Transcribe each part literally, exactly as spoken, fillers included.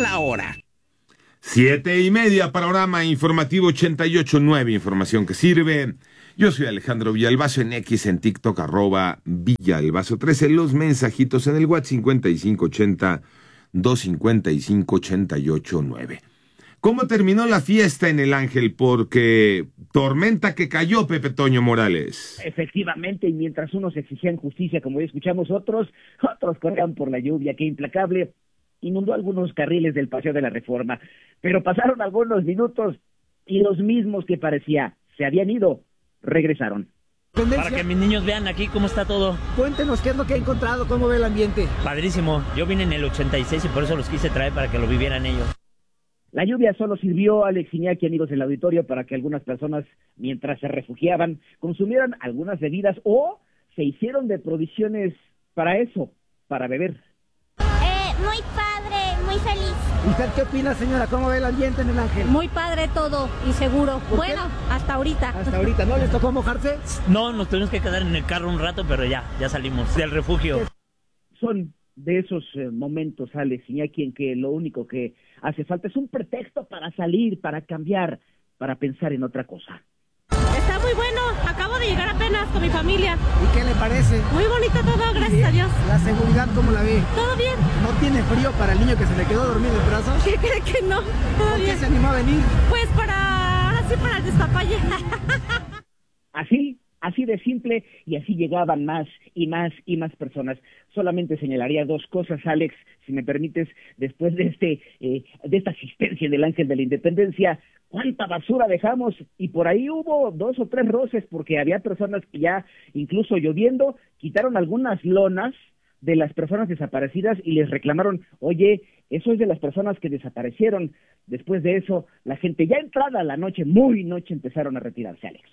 la hora. Siete y media, panorama informativo ochenta y ocho punto nueve, información que sirve. Yo soy Alejandro Villalbazo, en X, en TikTok, arroba Villalbazo trece, los mensajitos en el WhatsApp cincuenta y cinco ochenta, doscientos cincuenta y cinco, ochenta y ocho nueve. ¿Cómo terminó la fiesta en el Ángel? Porque tormenta que cayó, Pepe Toño Morales. Efectivamente, y mientras unos exigían justicia, como ya escuchamos, otros, otros corrían por la lluvia, que implacable inundó algunos carriles del Paseo de la Reforma. Pero pasaron algunos minutos y los mismos que parecía se habían ido, regresaron. Para que mis niños vean aquí cómo está todo. Cuéntenos qué es lo que ha encontrado, cómo ve el ambiente. Padrísimo, yo vine en el ochenta y seis y por eso los quise traer para que lo vivieran ellos. La lluvia solo sirvió, Alex Iñaki, amigos del auditorio, para que algunas personas, mientras se refugiaban, consumieran algunas bebidas o se hicieron de provisiones para eso, para beber. Eh, muy padre, muy feliz. ¿Usted qué opina, señora? ¿Cómo ve el ambiente en el Ángel? Muy padre todo y seguro. Bueno, qué? hasta ahorita. Hasta ahorita, ¿no les tocó mojarse? No, nos tuvimos que quedar en el carro un rato, pero ya, ya salimos del refugio. Son de esos eh, momentos, Alex Iñaki, en que lo único que hace falta es un pretexto para salir, para cambiar, para pensar en otra cosa. Está muy bueno, acabo de llegar apenas con mi familia. ¿Y qué le parece? Muy bonito todo, gracias a Dios. ¿La seguridad cómo la ve? ¿Todo bien? ¿No tiene frío para el niño que se le quedó dormido en brazos? ¿Qué cree que no? ¿Todo ¿Por bien? qué se animó a venir? Pues para, ahora sí para el despapalle. Así, así de simple, y así llegaban más y más y más personas. Solamente señalaría dos cosas, Alex, si me permites, después de este eh, de esta asistencia del Ángel de la Independencia. ¿Cuánta basura dejamos? Y por ahí hubo dos o tres roces, porque había personas que ya, incluso lloviendo, quitaron algunas lonas de las personas desaparecidas y les reclamaron, oye, eso es de las personas que desaparecieron. Después de eso, la gente ya entrada la noche, muy noche, empezaron a retirarse, Alex.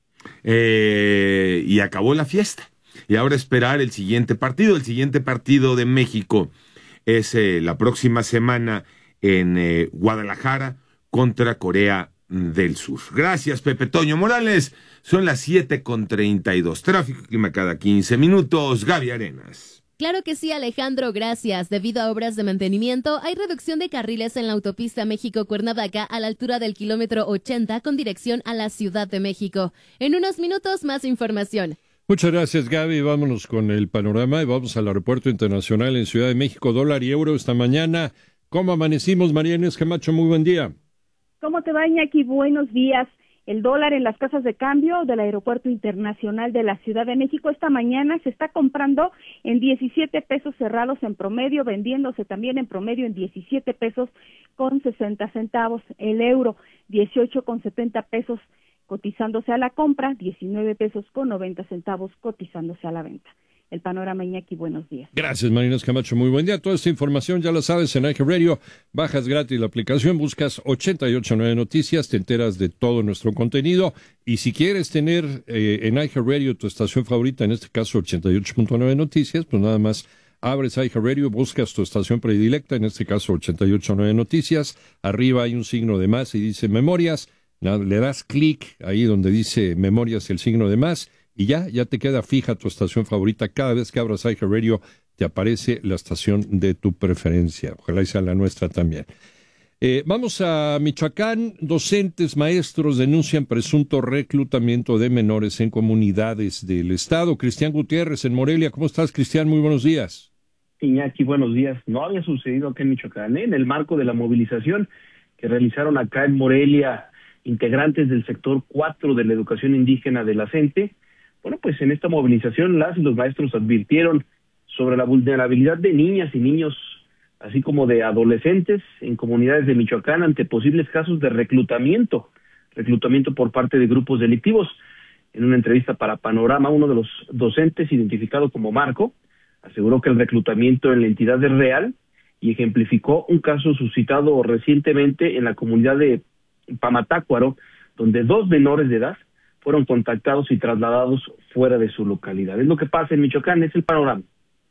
Eh, y acabó la fiesta. Y ahora esperar el siguiente partido. El siguiente partido de México es eh, la próxima semana en eh, Guadalajara contra Corea del Sur. Gracias, Pepe Toño Morales. Son las siete con treinta y dos. Tráfico, clima cada quince minutos. Gaby Arenas. Claro que sí, Alejandro, gracias. Debido a obras de mantenimiento, hay reducción de carriles en la autopista México-Cuernavaca a la altura del kilómetro ochenta con dirección a la Ciudad de México. En unos minutos, más información. Muchas gracias, Gaby. Vámonos con el panorama y vamos al Aeropuerto Internacional en Ciudad de México. Dólar y euro esta mañana. ¿Cómo amanecimos, María Inés Camacho? Muy buen día. ¿Cómo te va, Iñaki? Buenos días. El dólar en las casas de cambio del Aeropuerto Internacional de la Ciudad de México esta mañana se está comprando en diecisiete pesos cerrados en promedio, vendiéndose también en promedio en diecisiete pesos con sesenta centavos. El euro, dieciocho con setenta pesos cotizándose a la compra, diecinueve pesos con noventa centavos cotizándose a la venta. El panorama, Iñaki, buenos días. Gracias, María Inés Camacho, muy buen día. Toda esta información ya la sabes en iHeart Radio, bajas gratis la aplicación, buscas ochenta y ocho punto nueve Noticias, te enteras de todo nuestro contenido, y si quieres tener eh, en iHeart Radio tu estación favorita, en este caso ochenta y ocho punto nueve Noticias, pues nada más abres iHeart Radio, buscas tu estación predilecta, en este caso ochenta y ocho punto nueve Noticias, arriba hay un signo de más y dice Memorias, le das clic ahí donde dice Memorias, el signo de más, y ya, ya te queda fija tu estación favorita. Cada vez que abras iHeart Radio te aparece la estación de tu preferencia. Ojalá y sea la nuestra también. Eh, vamos a Michoacán. Docentes, maestros denuncian presunto reclutamiento de menores en comunidades del estado. Cristian Gutiérrez en Morelia. ¿Cómo estás, Cristian? Muy buenos días. Iñaki, buenos días. No había sucedido acá en Michoacán, ¿eh? En el marco de la movilización que realizaron acá en Morelia integrantes del sector cuatro de la educación indígena de la CENTE. Bueno, pues en esta movilización las y los maestros advirtieron sobre la vulnerabilidad de niñas y niños, así como de adolescentes en comunidades de Michoacán ante posibles casos de reclutamiento, reclutamiento por parte de grupos delictivos. En una entrevista para Panorama, uno de los docentes, identificado como Marco, aseguró que el reclutamiento en la entidad es real y ejemplificó un caso suscitado recientemente en la comunidad de Pamatácuaro, donde dos menores de edad fueron contactados y trasladados fuera de su localidad. Es lo que pasa en Michoacán, es el panorama.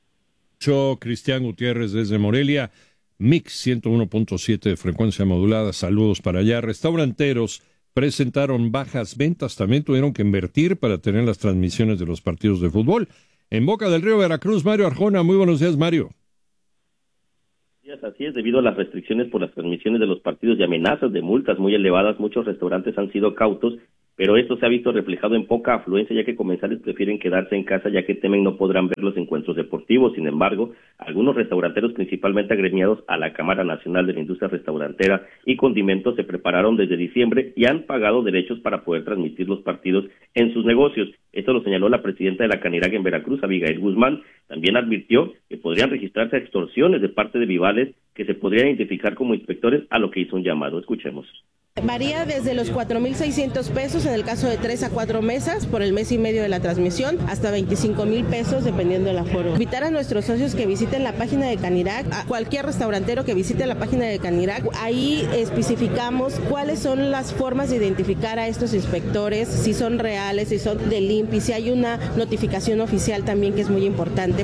Yo, Cristian Gutiérrez desde Morelia, Mix ciento uno punto siete de frecuencia modulada, saludos para allá. Restauranteros presentaron bajas ventas, también tuvieron que invertir para tener las transmisiones de los partidos de fútbol. En Boca del Río, Veracruz, Mario Arjona, muy buenos días, Mario. Así es, debido a las restricciones por las transmisiones de los partidos y amenazas de multas muy elevadas, muchos restaurantes han sido cautos, pero esto se ha visto reflejado en poca afluencia, ya que comensales prefieren quedarse en casa, ya que temen no podrán ver los encuentros deportivos. Sin embargo, algunos restauranteros, principalmente agremiados a la Cámara Nacional de la Industria Restaurantera y Condimentos, se prepararon desde diciembre y han pagado derechos para poder transmitir los partidos en sus negocios. Esto lo señaló la presidenta de la Canirac en Veracruz, Abigail Guzmán. También advirtió que podrían registrarse extorsiones de parte de Vivales que se podrían identificar como inspectores, a lo que hizo un llamado. Escuchemos. Varía desde los cuatro mil seiscientos pesos en el caso de tres a cuatro mesas por el mes y medio de la transmisión, hasta veinticinco mil pesos dependiendo del aforo. Invitar a nuestros socios que visiten la página de Canirac, a cualquier restaurantero que visite la página de Canirac, ahí especificamos cuáles son las formas de identificar a estos inspectores, si son reales, si son del I N P I, si hay una notificación oficial también que es muy importante.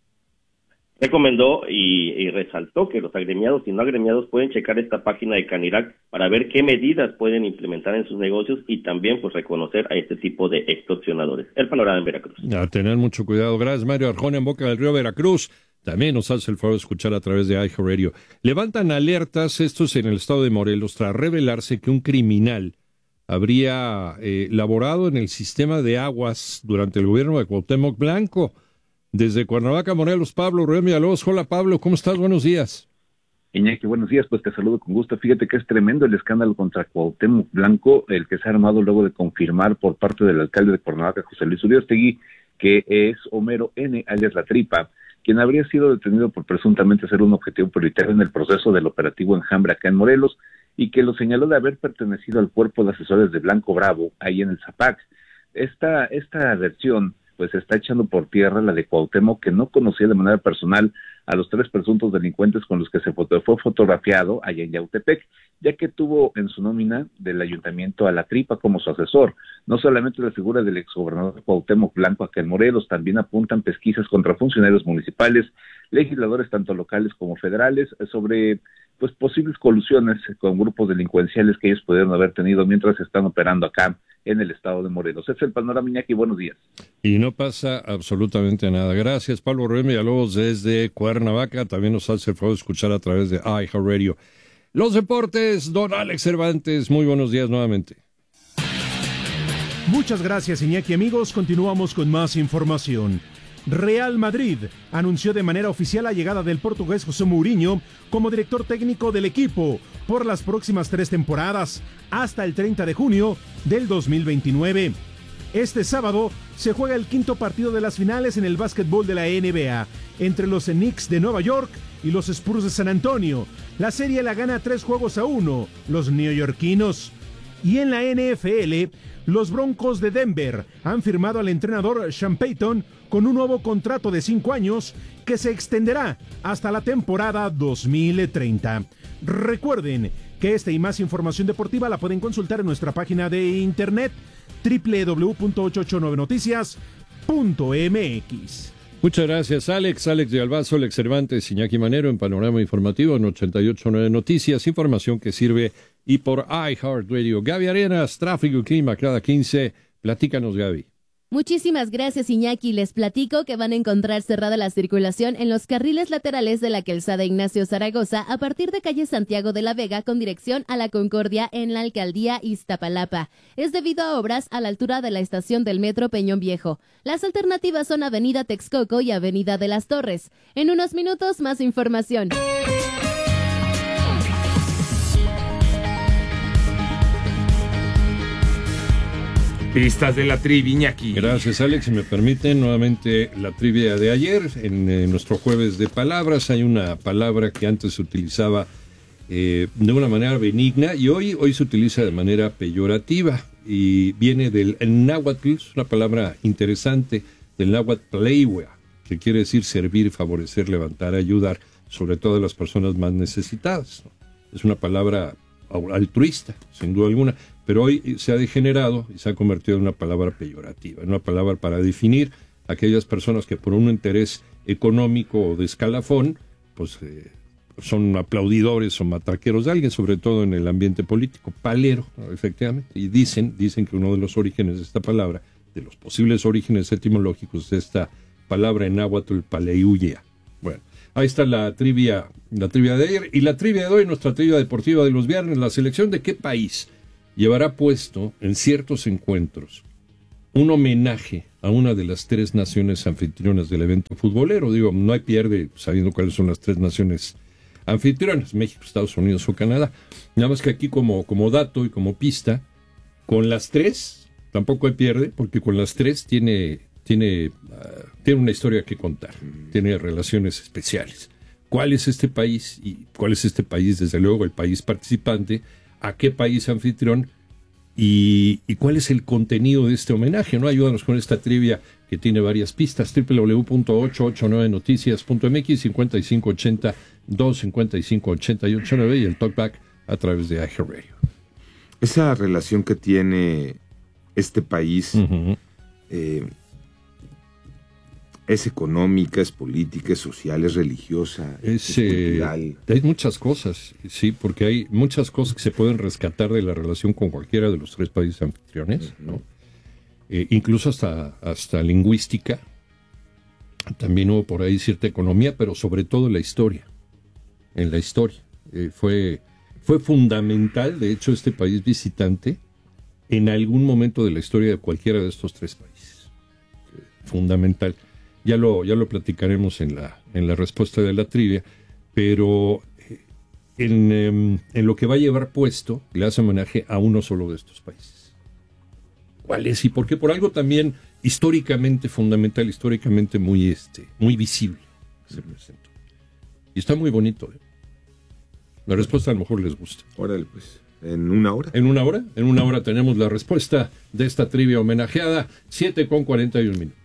Recomendó y, y resaltó que los agremiados y no agremiados pueden checar esta página de Canirac para ver qué medidas pueden implementar en sus negocios y también pues reconocer a este tipo de extorsionadores. El panorama en Veracruz. A tener mucho cuidado. Gracias, Mario Arjona, en Boca del Río, Veracruz. También nos hace el favor de escuchar a través de iHeartRadio. Levantan alertas estos en el estado de Morelos tras revelarse que un criminal habría eh, laborado en el sistema de aguas durante el gobierno de Cuauhtémoc Blanco. Desde Cuernavaca, Morelos, Pablo Rubén Villalobos. Hola, Pablo, ¿cómo estás? Buenos días. Iñaki, buenos días, pues te saludo con gusto. Fíjate que es tremendo el escándalo contra Cuauhtémoc Blanco, el que se ha armado luego de confirmar por parte del alcalde de Cuernavaca, José Luis Uriostegui, que es Homero N., alias La Tripa, quien habría sido detenido por presuntamente ser un objetivo prioritario en el proceso del operativo Enjambre acá en Morelos, y que lo señaló de haber pertenecido al cuerpo de asesores de Blanco Bravo, ahí en el Zapac. Esta, esta versión pues está echando por tierra la de Cuauhtémoc, que no conocía de manera personal a los tres presuntos delincuentes con los que se foto, fue fotografiado allá en Yautepec, ya que tuvo en su nómina del ayuntamiento a La Tripa como su asesor. No solamente la figura del exgobernador Cuauhtémoc Blanco acá en Morelos, también apuntan pesquisas contra funcionarios municipales, legisladores tanto locales como federales, sobre pues posibles colusiones con grupos delincuenciales que ellos pudieron haber tenido mientras están operando acá en el estado de Morelos. Ese es el panorama, Iñaki, buenos días. Y no pasa absolutamente nada. Gracias, Pablo Rubén Villalobos desde Cuernavaca. También nos hace el favor de escuchar a través de iHeartRadio. Los deportes, don Alex Cervantes, muy buenos días nuevamente. Muchas gracias, Iñaki. Amigos, continuamos con más información. Real Madrid anunció de manera oficial la llegada del portugués José Mourinho como director técnico del equipo por las próximas tres temporadas, hasta el treinta de junio del dos mil veintinueve. Este sábado se juega el quinto partido de las finales en el básquetbol de la N B A, entre los Knicks de Nueva York y los Spurs de San Antonio. La serie la gana tres juegos a uno los neoyorquinos. Y en la N F L, los Broncos de Denver han firmado al entrenador Sean Payton con un nuevo contrato de cinco años que se extenderá hasta la temporada dos mil treinta. Recuerden que esta y más información deportiva la pueden consultar en nuestra página de internet doble u doble u doble u punto ochocientos ochenta y nueve noticias punto m x. Muchas gracias, Alex. Alex de Albazo, Alex Cervantes, Iñaki Manero en Panorama Informativo en ochenta y ocho punto nueve Noticias, información que sirve y por iHeartRadio. Gaby Arenas, tráfico y clima cada quince. Platícanos, Gaby. Muchísimas gracias, Iñaki. Les platico que van a encontrar cerrada la circulación en los carriles laterales de la calzada Ignacio Zaragoza a partir de calle Santiago de la Vega con dirección a la Concordia en la alcaldía Iztapalapa. Es debido a obras a la altura de la estación del metro Peñón Viejo. Las alternativas son avenida Texcoco y avenida de las Torres. En unos minutos, más información. Pistas de la trivia, Iñaki. Gracias, Alex. Si me permiten, nuevamente la trivia de ayer. En eh, nuestro jueves de palabras hay una palabra que antes se utilizaba eh, de una manera benigna y hoy, hoy se utiliza de manera peyorativa y viene del náhuatl, es una palabra interesante, del náhuatl pleiwea, que quiere decir servir, favorecer, levantar, ayudar, sobre todo a las personas más necesitadas, ¿no? Es una palabra altruista, sin duda alguna, pero hoy se ha degenerado y se ha convertido en una palabra peyorativa, en una palabra para definir a aquellas personas que por un interés económico o de escalafón, pues eh, son aplaudidores o matraqueros de alguien, sobre todo en el ambiente político, palero, ¿no? Efectivamente, y dicen, dicen que uno de los orígenes de esta palabra, de los posibles orígenes etimológicos de esta palabra en náhuatl, paleiuya. Bueno, Ahí está la trivia, la trivia de ayer. Y la trivia de hoy, nuestra trivia deportiva de los viernes, la selección de qué país llevará puesto en ciertos encuentros un homenaje a una de las tres naciones anfitrionas del evento futbolero. Digo, no hay pierde sabiendo cuáles son las tres naciones anfitrionas, México, Estados Unidos o Canadá. Nada más que aquí como, como dato y como pista, con las tres tampoco hay pierde, porque con las tres tiene, tiene, uh, tiene una historia que contar, tiene relaciones especiales. ¿Cuál es este país? Y cuál es este país, desde luego, el país participante, a qué país anfitrión, y, y cuál es el contenido de este homenaje, ¿no? Ayúdanos con esta trivia que tiene varias pistas, doble u doble u doble u punto ochocientos ochenta y nueve noticias punto m x, cincuenta y cinco ochenta, dos cincuenta y cinco ochenta y ocho nueve y el talkback a través de iHeartRadio. Esa relación que tiene este país uh-huh. eh, es económica, es política, es social, es religiosa, es, es cultural. Eh, hay muchas cosas, sí, porque hay muchas cosas que se pueden rescatar de la relación con cualquiera de los tres países anfitriones, uh-huh. ¿no? Eh, incluso hasta, hasta lingüística. También hubo por ahí cierta economía, pero sobre todo la historia. En la historia. Eh, fue, fue fundamental, de hecho, este país visitante en algún momento de la historia de cualquiera de estos tres países. Eh, fundamental. Ya lo, ya lo platicaremos en la, en la respuesta de la trivia, pero en, en, en lo que va a llevar puesto, le hace homenaje a uno solo de estos países. ¿Cuál es? Y por qué, por algo también históricamente fundamental, históricamente muy, este, muy visible se presentó. Y está muy bonito. ¿eh? La respuesta a lo mejor les gusta. Órale, pues, ¿en una hora? ¿En una hora? En una hora tenemos la respuesta de esta trivia homenajeada, siete con cuarenta y un minutos.